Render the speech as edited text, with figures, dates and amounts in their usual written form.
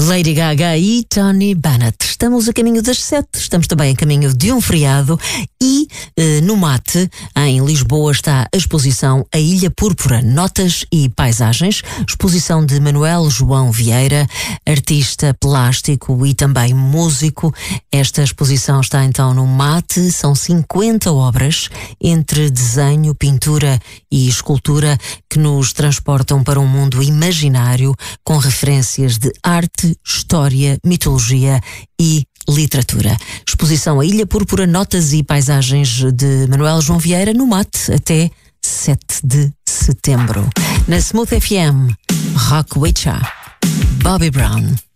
Lady Gaga e Tony Bennett. Estamos a caminho das 7, estamos também a caminho de um feriado e no Mate, em Lisboa, está a exposição A Ilha Púrpura, Notas e Paisagens, exposição de Manuel João Vieira, artista plástico e também músico. Esta exposição está então no Mate, são 50 obras entre desenho, pintura e escultura que nos transportam para um mundo imaginário com referências de arte, história, mitologia e literatura. Exposição A Ilha Púrpura, Notas e Paisagens de Manuel João Vieira no Mate até 7 de setembro. Na Smooth FM, Rock Witcha, Bobby Brown.